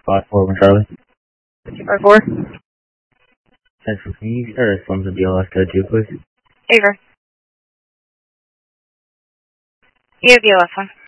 5-4 1 Charlie. 5-4. Central, can you start us from the BLS code 2, please? Aver. You have BLS 1.